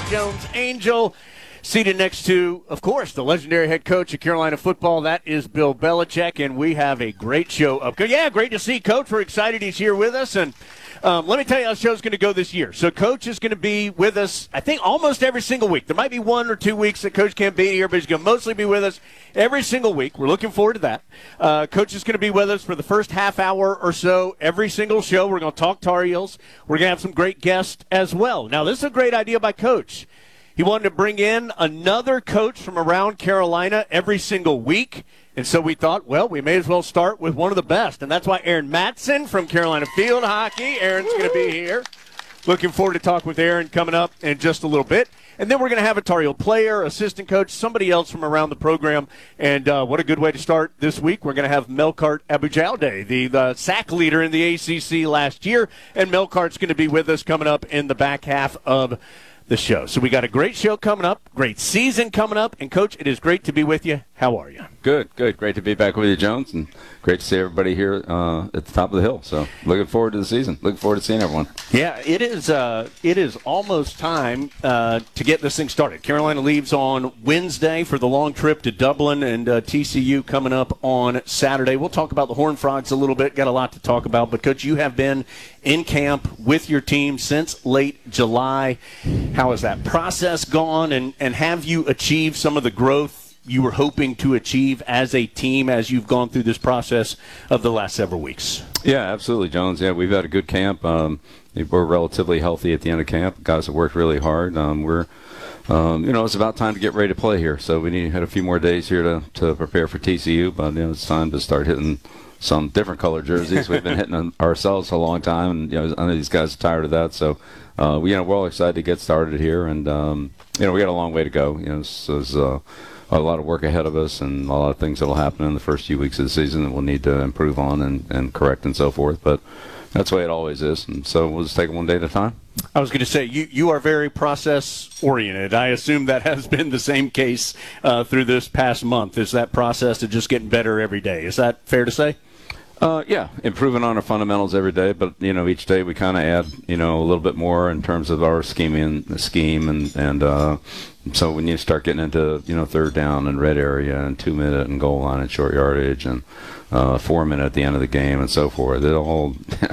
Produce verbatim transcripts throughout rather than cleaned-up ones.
Jones Angel. Seated next to, of course, the legendary head coach of Carolina football. That is Bill Belichick, and we have a great show up. Yeah, great to see Coach. We're excited he's here with us, and um, let me tell you how the show's going to go this year. So Coach is going to be with us, I think, almost every single week. There might be one or two weeks that Coach can't be here, but he's going to mostly be with us every single week. We're looking forward to that. Uh, Coach is going to be with us for the first half hour or so every single show. We're going to talk Tar Heels. We're going to have some great guests as well. Now, this is a great idea by Coach. He wanted to bring in another coach from around Carolina every single week. And so we thought, well, we may as well start with one of the best. And that's why Aaron Matson from Carolina Field Hockey. Aaron's going to be here. Looking forward to talk with Aaron coming up in just a little bit. And then we're going to have a Tar Heel player, assistant coach, somebody else from around the program. And uh, what a good way to start this week. We're going to have Melkart Abujaude, the, the sack leader in the A C C last year. And Melkart's going to be with us coming up in the back half of the show. So we got a great show coming up, great season coming up, and Coach, it is great to be with you. How are you? Good, good. Great to be back with you, Jones, and great to see everybody here uh, at the top of the hill. So looking forward to the season. Looking forward to seeing everyone. Yeah, it is uh, It is almost time uh, to get this thing started. Carolina leaves on Wednesday for the long trip to Dublin, and uh, T C U coming up on Saturday. We'll talk about the Horned Frogs a little bit. Got a lot to talk about. But, Coach, you have been in camp with your team since late July. How has that process gone, and, and have you achieved some of the growth you were hoping to achieve as a team as you've gone through this process of the last several weeks? Yeah, absolutely, Jones. Yeah, we've had a good camp. Um, we're relatively healthy at the end of camp. Guys have worked really hard. Um, we're, um, you know, it's about time to get ready to play here. So we need had a few more days here to, to prepare for T C U, but you know, it's time to start hitting some different color jerseys. We've been hitting them ourselves for a long time, and you know, I know these guys are tired of that. So, uh, we, you know, we're all excited to get started here, and um, you know, we got a long way to go. You know, so there's uh, a lot of work ahead of us, and a lot of things that'll happen in the first few weeks of the season that we'll need to improve on and, and correct and so forth. But that's the way it always is, and so we'll just take it one day at a time. I was going to say, you, you are very process-oriented. I assume that has been the same case uh, through this past month. Is that process of just getting better every day? Is that fair to say? Uh, yeah, improving on our fundamentals every day, but you know, each day we kind of add, you know, a little bit more in terms of our scheming, the scheme, and and uh, so when you start getting into, you know, third down and red area and two minute and goal line and short yardage and uh, four minute at the end of the game and so forth, it all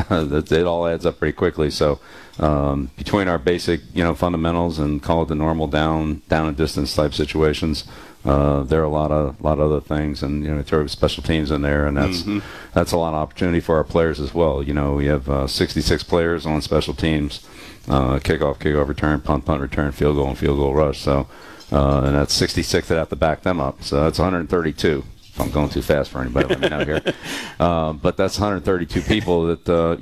it all adds up pretty quickly. So um, between our basic, you know, fundamentals and call it the normal down down and distance type situations. Uh, there are a lot of lot of other things, and you know, throw special teams in there, and that's mm-hmm. that's a lot of opportunity for our players as well. You know, we have uh, sixty-six players on special teams, uh, kickoff, kickoff return, punt, punt return, field goal, and field goal rush. So, uh, and that's sixty-six that have to back them up. So that's one hundred thirty-two. If I'm going too fast for anybody, let me know here. Uh, but that's one hundred thirty-two people that uh,